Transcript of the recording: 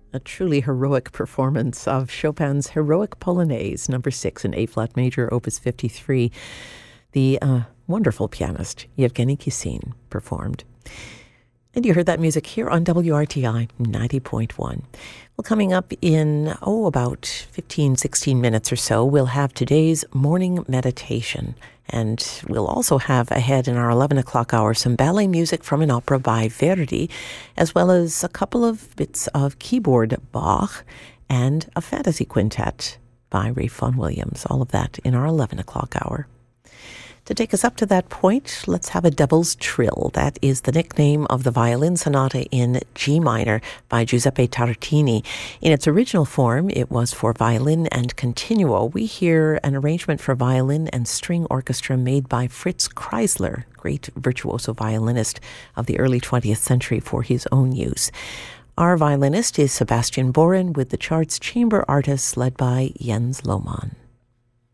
A truly heroic performance of Chopin's Heroic Polonaise, number 6 in A-flat major, opus 53. The wonderful pianist Yevgeny Kissin performed. And you heard that music here on WRTI 90.1. Well, coming up in, about 15, 16 minutes or so, we'll have today's morning meditation. And we'll also have ahead in our 11 o'clock hour some ballet music from an opera by Verdi, as well as a couple of bits of keyboard Bach and a fantasy quintet by Ralph Vaughan Williams. All of that in our 11 o'clock hour. To take us up to that point, let's have a Devil's Trill. That is the nickname of the violin sonata in G minor by Giuseppe Tartini. In its original form, it was for violin and continuo. We hear an arrangement for violin and string orchestra made by Fritz Kreisler, great virtuoso violinist of the early 20th century, for his own use. Our violinist is Sebastian Boren, with the chart's chamber artists led by Jens Lohmann.